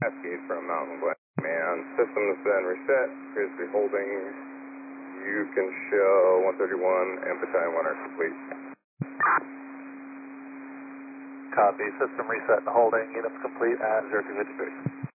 Asking from Mountain Glen. Man, system's been reset. Appears to be holding. You can show 131 and battalion 1 are complete. Copy. System reset and holding. Units complete at 0253.